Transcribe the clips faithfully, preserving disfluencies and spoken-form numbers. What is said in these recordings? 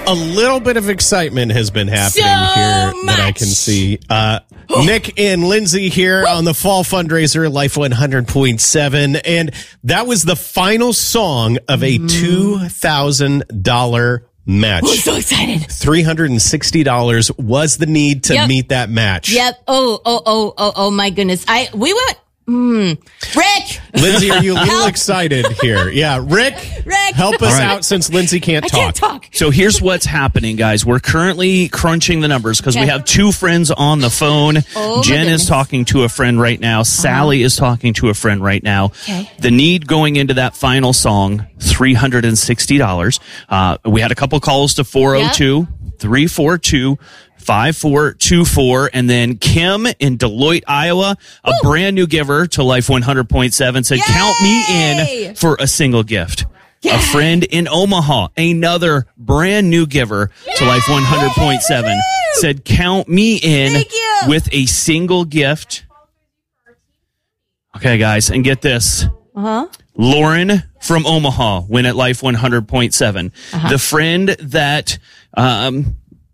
A little bit of excitement has been happening So here much. that I can see. Uh, Nick and Lindsay here on the Fall Fundraiser, Life one hundred point seven. And that was the final song of a two thousand dollars match. I'm so excited. three hundred sixty dollars was the need to Yep. meet that match. Yep. Oh, oh, oh, oh, oh, my goodness. I, we went, mm, Rick. Lindsay, are you a little Help. excited here? Yeah, Rick, Rick. help us All right. out since Lindsay can't I talk. can't talk. So here's what's happening, guys. We're currently crunching the numbers because we Okay. have two friends on the phone. Oh, my Jen goodness. is talking to a friend right now. Sally is talking to a friend right now. Okay. The need going into that final song, three hundred sixty dollars. Uh, we had a couple calls to four oh two, three four two, five four two four. And then Kim in Deloitte, Iowa, a brand new giver to Life one hundred point seven, said, count me Yay! in for a single gift. Yeah. A friend in Omaha, another brand new giver to Life one hundred point seven, said, count me in Thank you. with a single gift. Okay, guys, and get this. Uh-huh. Lauren from Omaha went at Life one hundred point seven. Uh-huh. The friend that um,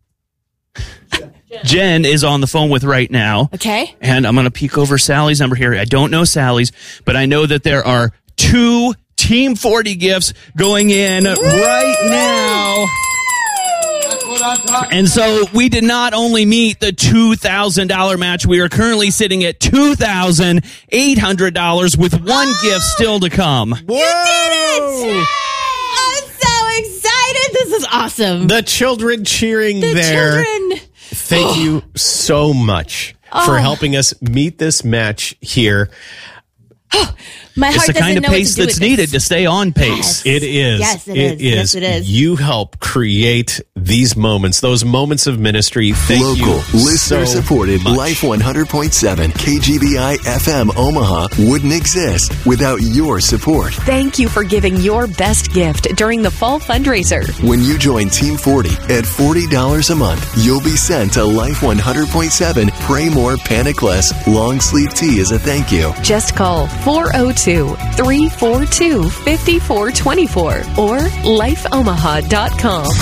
Jen is on the phone with right now. Okay. And I'm going to peek over Sally's number here. I don't know Sally's, but I know that there are two Team forty gifts going in right now. And so we did not only meet the two thousand dollars match, we are currently sitting at two thousand eight hundred dollars with one gift still to come. Whoa! You did it! I'm so excited. This is awesome. The children cheering The there. children. Thank you so much for Oh. helping us meet this match here. My It's heart the doesn't kind of know what pace to do that's with needed this. to stay on pace. Yes. It is. Yes, it is. Yes, it is. You help create these moments, those moments of ministry. Thank Local, you. listener so supported much. Life one hundred point seven K G B I F M Omaha wouldn't exist without your support. Thank you for giving your best gift during the fall fundraiser. When you join Team forty at forty dollars a month, you'll be sent to Life one hundred point seven Pray More, Panic Less long sleeve tea as a thank you. Just call four oh two, three four two, five four two four or life omaha dot com.